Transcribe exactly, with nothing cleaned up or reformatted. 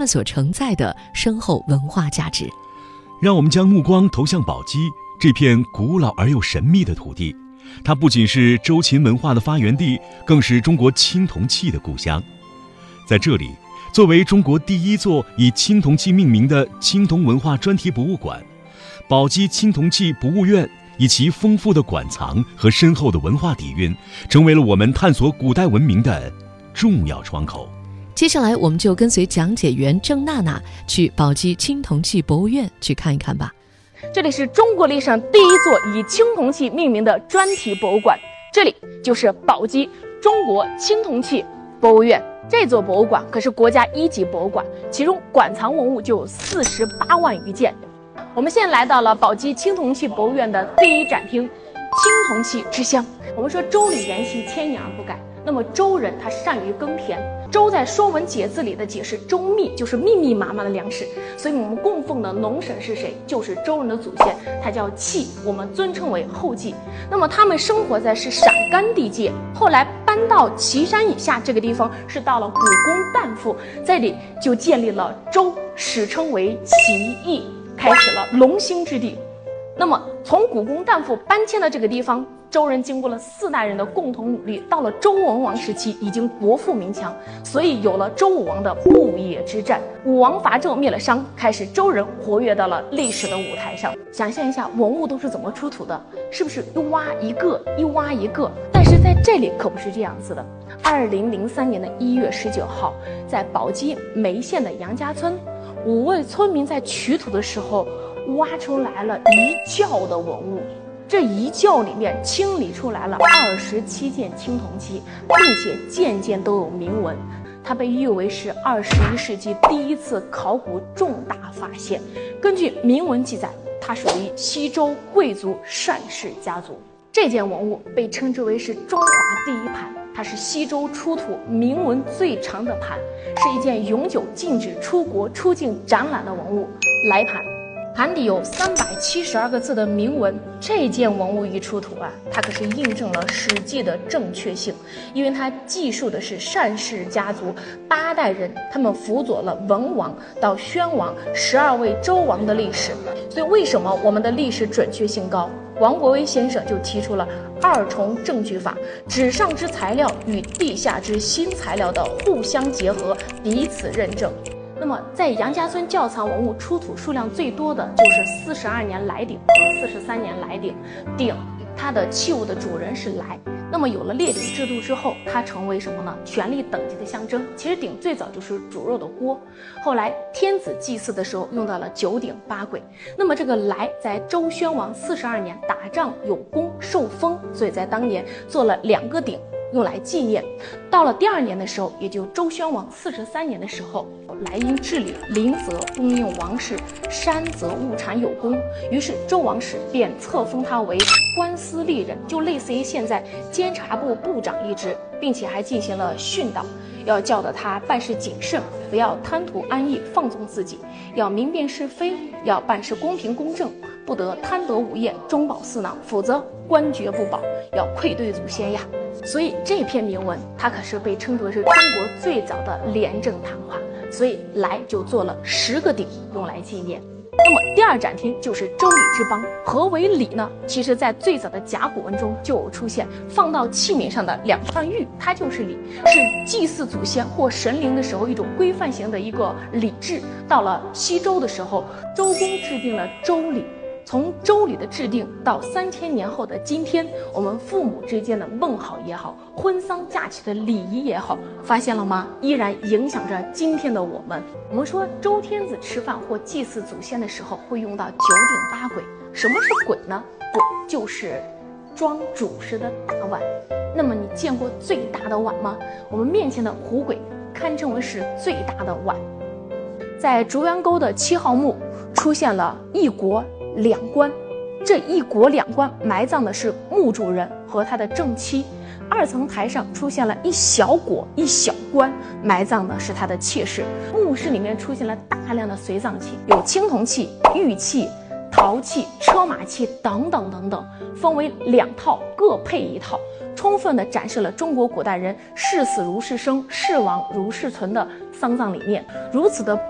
们所承载的深厚文化价值。 让我们将目光投向宝鸡这片古老而又神秘的土地，它不仅是周秦文化的发源地，更是中国青铜器的故乡。在这里，作为中国第一座以青铜器命名的青铜文化专题博物馆，宝鸡青铜器博物院以其丰富的馆藏和深厚的文化底蕴，成为了我们探索古代文明的重要窗口。 接下来我们就跟随讲解员郑娜娜去宝鸡青铜器博物院去看一看吧。 这里是中国历史上第一座以青铜器命名的专题博物馆，这里就是宝鸡中国青铜器博物院。这座博物馆可是国家一级博物馆，其中馆藏文物就有四十八万余件。我们现在来到了宝鸡青铜器博物院的第一展厅，青铜器之乡。我们说周礼沿袭，千年而不改，那么周人他善于耕田，周在《说文解字》里的解释，周密就是密密麻麻的粮食，所以我们供奉的农神是谁？就是周人的祖先，他叫契，我们尊称为后稷。那么他们生活在是陕甘地界，后来搬到岐山以下这个地方，是到了古公旦父，在这里就建立了周，史称为齐邑，开始了龙兴之地。那么从古公旦父搬迁的这个地方，周人经过了四代人的共同努力，到了周文王时期已经国富民强，所以有了周武王的牧野之战，武王伐纣灭了商，开始周人活跃到了历史的舞台上。想象一下文物都是怎么出土的，是不是一挖一个一挖一个？但是在这里可不是这样子的。二零零三年的一月十九号，在宝鸡眉县的杨家村，五位村民在取土的时候挖出来了一窖的文物，这一窖里面清理出来了二十七件青铜器，并且件件都有铭文。它被誉为是二十一世纪第一次考古重大发现。根据铭文记载，它属于西周贵族单氏家族。这件文物被称之为是中华第一盘，它是西周出土铭文最长的盘，是一件永久禁止出国出境展览的文物来盘。盘底有三百七十二个字的铭文，这件文物一出土啊，它可是印证了《史记》的正确性，因为它记述的是单氏家族八代人，他们辅佐了文王到宣王十二位周王的历史。所以为什么我们的历史准确性高？王国维先生就提出了二重证据法，纸上之材料与地下之新材料的互相结合，彼此认证。那么在杨家村窖藏文物出土数量最多的就是四十二年来鼎和四十三年来鼎。鼎它的器物的主人是来，那么有了列鼎制度之后，它成为什么呢？权力等级的象征。其实鼎最早就是煮肉的锅，后来天子祭祀的时候用到了九鼎八簋。那么这个来在周宣王四十二年打仗有功受封，所以在当年做了两个鼎用来纪念。到了第二年的时候，也就周宣王四十三年的时候，来因治理临则供应王室，山则物产有功，于是周王室便册封他为官司吏人，就类似于现在监察部部长一职，并且还进行了训导，要教导他办事谨慎，不要贪图安逸放纵自己，要明辨是非，要办事公平公正，不得贪得无厌中饱私囊，否则官爵不保，要愧对祖先呀。所以这篇铭文它可是被称作是中国最早的廉政谈话，所以来就做了十个鼎用来纪念。那么第二展厅就是周礼之邦。何为礼呢？其实在最早的甲骨文中就有出现，放到器皿上的两块玉，它就是礼，是祭祀祖先或神灵的时候一种规范型的一个礼制。到了西周的时候，周公制定了周礼。从周礼的制定到三千年后的今天，我们父母之间的问好也好，婚丧嫁娶的礼仪也好，发现了吗？依然影响着今天的我们。我们说周天子吃饭或祭祀祖先的时候会用到九鼎八簋。什么是簋呢？簋就是装主食的大碗。那么你见过最大的碗吗？我们面前的虎簋堪称为是最大的碗。在竹园沟的七号墓出现了一国两官，这一国两官埋葬的是墓主人和他的正妻。二层台上出现了一小椁一小棺，埋葬的是他的妾室。墓室里面出现了大量的随葬器，有青铜器、玉器、陶器、车马器等等等等，分为两套，各配一套，充分地展示了中国古代人视死如是生，视亡如是存的丧葬理念。如此的